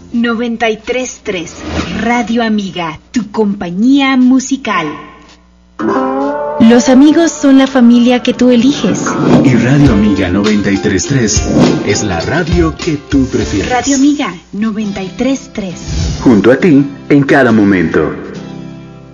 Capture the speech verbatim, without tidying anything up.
noventa y tres punto tres Radio Amiga, tu compañía musical. Los amigos son la familia que tú eliges. Y Radio Amiga noventa y tres punto tres es la radio que tú prefieres. Radio Amiga noventa y tres punto tres. Junto a ti en cada momento.